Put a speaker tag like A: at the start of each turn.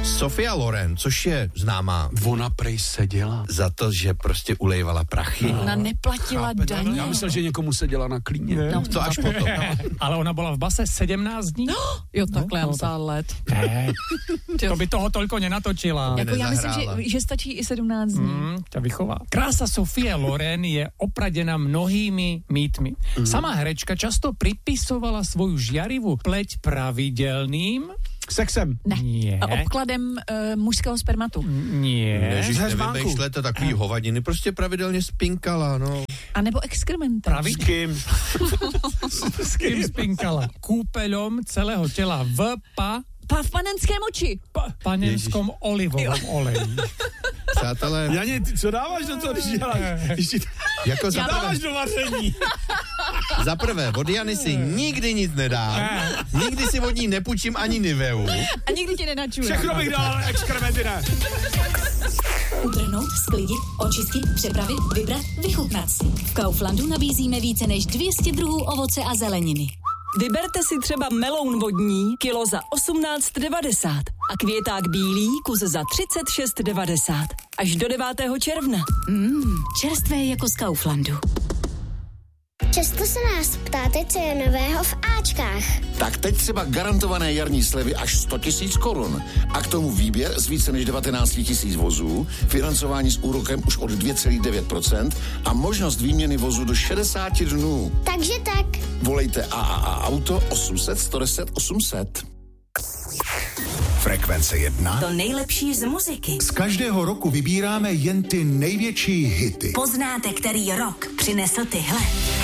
A: Sophia Loren, což je známá.
B: Ona prej seděla.
A: Za to, že prostě ulejvala prachy.
C: Ona neplatila daně.
B: Já myslel, že někomu seděla na klíně.
A: No, to až potom.
D: Ale ona byla v base 17 dní.
C: Jo, takhle, já myslela let.
D: Ne, to by toho toľko nenatočila.
C: Jako já myslím, že stačí i 17 dní.
D: To vychová. Krása Sophie Loren je opradená mnohými mýtmi. Sama herečka často pripisovala svoju žiarivú pleť pravidelným
B: Sexem.
C: Ne.
D: Nie.
C: Obkladem mužského spermatu.
D: Nie.
A: Ježiš, nevymýšlete takový hovadiny, prostě pravidelně spinkala, no.
C: A nebo exkrementem.
B: S kým?
D: S kým spinkala? Kúpeľom celého tela v
C: v panenském oči.
D: Panenskom olivovom oleji.
A: Přátelé,
B: Janě, ty co dáváš do toho, když děláš?
A: jako
B: Co dáváš do vaření?
A: za prvé, od Jany si nikdy nic nedám, nikdy si od ní nepůjčím ani Niveu.
C: A nikdy tě nenačuje.
B: Všechno bych dal, ale exkrementy ne.
E: Utrhnout, sklidit, očistit, připravit, vybrat, vychutnat si. V Kauflandu nabízíme více než 200 druhů ovoce a zeleniny.
F: Vyberte si třeba meloun vodní, kilo za 18,90 a květák bílý, kus za 36,90. Až do 9. června.
E: Čerstvé jako z Kauflandu.
G: Často se nás ptáte, co je nového v Ačkách.
H: Tak teď třeba garantované jarní slevy až 100 000 korun. A k tomu výběr z více než 19 000 vozů, financování s úrokem už od 2,9% a možnost výměny vozu do 60 dnů.
G: Takže tak.
H: Volejte AAA Auto 800 110 800.
I: Frekvence 1.
F: To nejlepší z muziky.
I: Z každého roku vybíráme jen ty největší hity.
F: Poznáte, který rok přinesl tyhle.